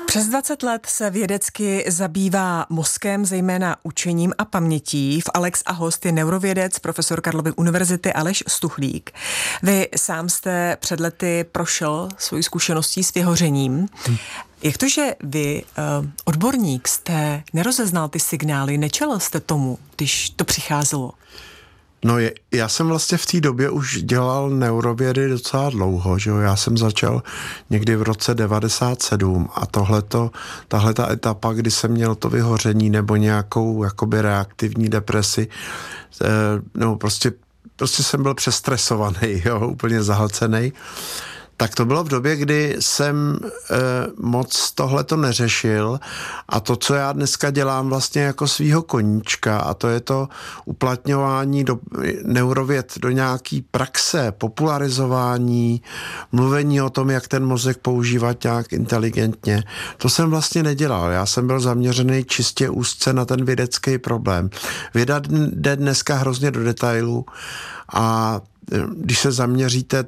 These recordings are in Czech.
Přes 20 let se vědecky zabývá mozkem, zejména učením a pamětí. V Alex a host je neurovědec, profesor Karlovy univerzity Aleš Stuchlík. Vy sám jste před lety prošel svojí zkušeností s vyhořením. Jak to, že vy, odborník, jste nerozeznal ty signály, nečelil jste tomu, když to přicházelo? No já jsem vlastně v té době už dělal neurovědy docela dlouho, že jo? Já jsem začal někdy v roce 97 a tahle ta etapa, kdy jsem měl to vyhoření nebo nějakou jakoby reaktivní depresi, no prostě jsem byl přestresovaný, jo? Úplně zahlcený. Tak to bylo v době, kdy jsem moc tohleto neřešil a to, co já dneska dělám vlastně jako svýho koníčka, a to je to uplatňování do neurověd do nějaký praxe, popularizování, mluvení o tom, jak ten mozek používat nějak inteligentně. To jsem vlastně nedělal. Já jsem byl zaměřený čistě úzce na ten vědecký problém. Věda jde dneska hrozně do detailů a když se zaměříte,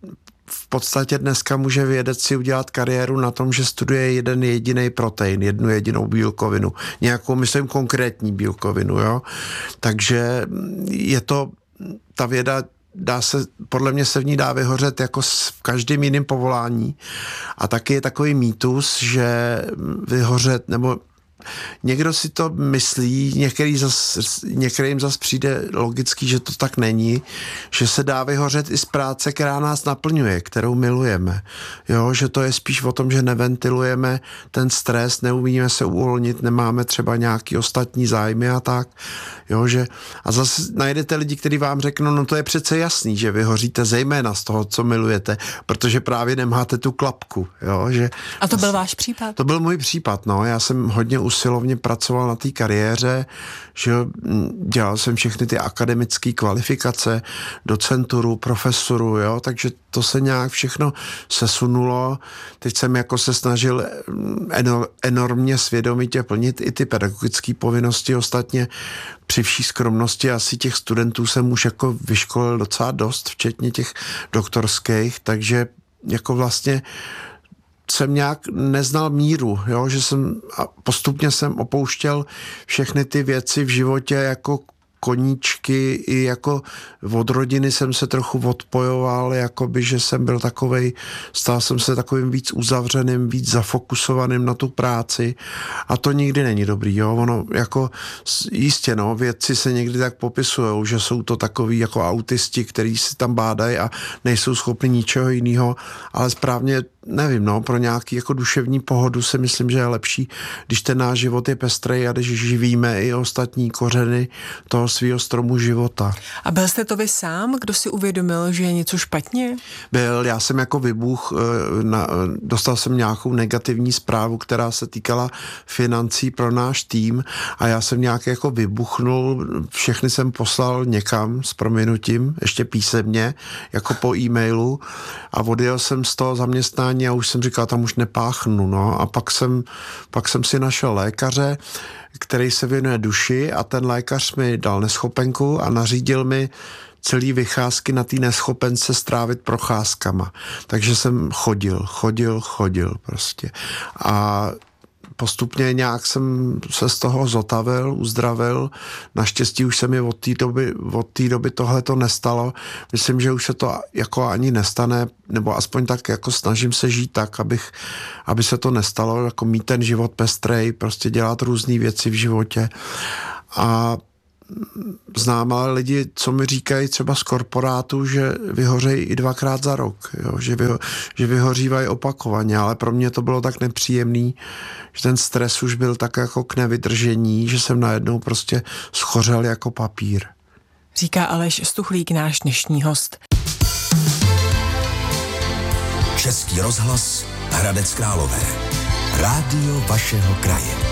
v podstatě dneska může vědec si udělat kariéru na tom, že studuje jeden jediný protein, jednu jedinou bílkovinu, nějakou, myslím, konkrétní bílkovinu, jo. Takže je to, ta věda podle mě se v ní dá vyhořet jako v každém jiném povolání. A taky je takový mýtus, že vyhořet, nebo někdo si to myslí, některým zas přijde logický, že to tak není, že se dá vyhořet i z práce, která nás naplňuje, kterou milujeme. Jo, že to je spíš o tom, že neventilujeme ten stres, neumíme se uvolnit, nemáme třeba nějaký ostatní zájmy a tak. Jo, a zase najdete lidi, kteří vám řeknou, no to je přece jasný, že vyhoříte zejména z toho, co milujete, protože právě nemáte tu klapku. Jo, a to byl váš případ? To byl můj případ, no. Já jsem hodně usilovně pracoval na té kariéře, že dělal jsem všechny ty akademické kvalifikace, docenturu, profesoru, jo, takže to se nějak všechno sesunulo. Teď jsem jako se snažil enormně svědomitě plnit i ty pedagogické povinnosti. Ostatně při vší skromnosti asi těch studentů jsem už jako vyškolil docela dost, včetně těch doktorských, takže jako vlastně jsem nějak neznal míru, jo, a postupně jsem opouštěl všechny ty věci v životě jako koníčky, i jako od rodiny jsem se trochu odpojoval, jakoby, že jsem byl stal jsem se takovým víc uzavřeným, víc zafokusovaným na tu práci a to nikdy není dobrý, jo, ono jako jistě, no, vědci se někdy tak popisujou, že jsou to takový jako autisti, kteří si tam bádají a nejsou schopni ničeho jiného, ale správně nevím, no, pro nějaký jako duševní pohodu si myslím, že je lepší, když ten náš život je pestrej a když živíme i ostatní kořeny toho svého stromu života. A byl jste to vy sám, kdo si uvědomil, že je něco špatně? Byl, já jsem jako vybuch, dostal jsem nějakou negativní zprávu, která se týkala financí pro náš tým a já jsem nějak jako vybuchnul, všechny jsem poslal někam s prominutím, ještě písemně, jako po e-mailu a odjel jsem z toho zaměstnání a už jsem říkal, tam už nepáchnu, no a pak jsem si našel lékaře, který se věnuje duši a ten lékař mi dal neschopenku a nařídil mi celý vycházky na té neschopence strávit procházkama. Takže jsem chodil prostě. A postupně nějak jsem se z toho zotavil, uzdravil. Naštěstí už se mi od té doby tohle to nestalo. Myslím, že už se to jako ani nestane, nebo aspoň tak jako snažím se žít tak, aby se to nestalo, jako mít ten život pestrej, prostě dělat různé věci v životě. A znám ale lidi, co mi říkají třeba z korporátu, že vyhořejí i 2krát za rok, jo? Že vyhořívají opakovaně, ale pro mě to bylo tak nepříjemný, že ten stres už byl tak jako k nevydržení, že jsem najednou prostě schořel jako papír. Říká Aleš Stuchlík, náš dnešní host. Český rozhlas Hradec Králové. Rádio vašeho kraje.